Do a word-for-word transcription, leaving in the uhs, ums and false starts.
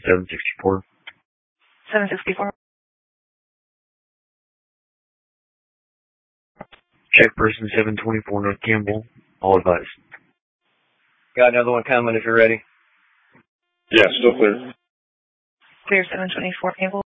seven sixty-four. seven sixty-four. Check person seven twenty-four North Campbell. All advised. Got another one coming if you're ready. Yeah, still clear. Clear seven twenty-four Campbell.